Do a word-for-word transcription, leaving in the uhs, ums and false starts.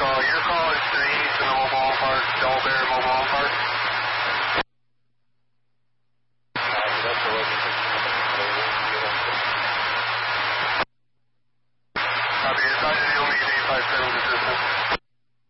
call. Your call is to the east of the mobile home park, Double Bear Mobile Home Park. Copy. It's not the only eight five seven assistant.